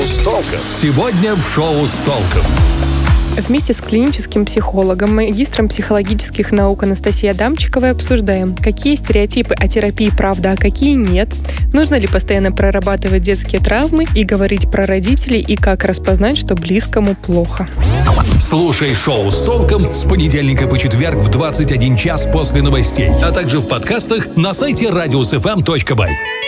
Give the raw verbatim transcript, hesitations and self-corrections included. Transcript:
с толком. Сегодня в шоу с толком. Вместе с клиническим психологом, магистром психологических наук Анастасией Адамчиковой обсуждаем, какие стереотипы о терапии правда, а какие нет, нужно ли постоянно прорабатывать детские травмы и говорить про родителей, и как распознать, что близкому плохо. Слушай шоу с толком с понедельника по четверг в двадцать один час после новостей, а также в подкастах на сайте радиус эф эм точка бай.